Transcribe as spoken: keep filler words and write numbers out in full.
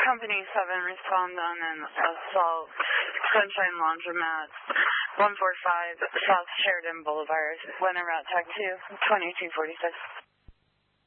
Company seven, respond on an assault, Sunshine Laundromat, one forty-five South Sheridan Boulevard, Winter Route Tech two, twenty-two forty-six.